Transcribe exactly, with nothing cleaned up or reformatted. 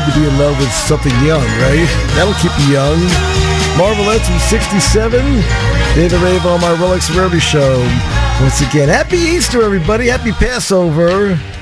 to be in love with something young, right? That'll keep you young. Marvelettes from sixty-seven. David Rave on my Rolex Rarity Show. Once again, happy Easter, everybody. Happy Passover.